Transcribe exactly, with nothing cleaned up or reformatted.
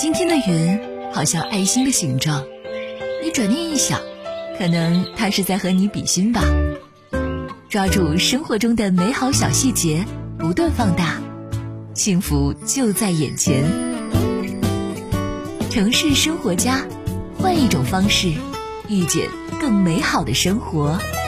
今天的云好像爱心的形状，你转念一想，可能它是在和你比心吧。抓住生活中的美好小细节，不断放大，幸福就在眼前。城市生活家，换一种方式遇见更美好的生活。